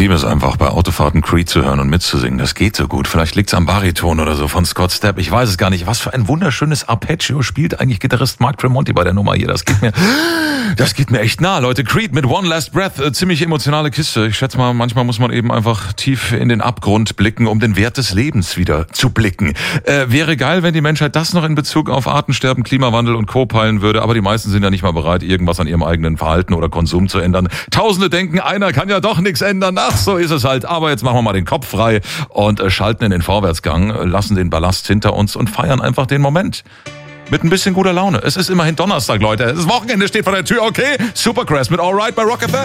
liebe es einfach, bei Autofahrten Creed zu hören und mitzusingen. Das geht so gut. Vielleicht liegt's am Bariton oder so von Scott Stapp. Ich weiß es gar nicht. Was für ein wunderschönes Arpeggio spielt eigentlich Gitarrist Mark Tremonti bei der Nummer hier. Das geht mir echt nah, Leute. Creed mit One Last Breath. Ziemlich emotionale Kiste. Ich schätze mal, manchmal muss man eben einfach tief in den Abgrund blicken, um den Wert des Lebens wieder zu blicken. Wäre geil, wenn die Menschheit das noch in Bezug auf Artensterben, Klimawandel und Co. peilen würde. Aber die meisten sind ja nicht mal bereit, irgendwas an ihrem eigenen Verhalten oder Konsum zu ändern. Tausende denken, einer kann ja doch nichts ändern. Ach, so ist es halt. Aber jetzt machen wir mal den Kopf frei und schalten in den Vorwärtsgang, lassen den Ballast hinter uns und feiern einfach den Moment. Mit ein bisschen guter Laune. Es ist immerhin Donnerstag, Leute. Das Wochenende steht vor der Tür, okay? Supergrass mit All Right bei Rock FM.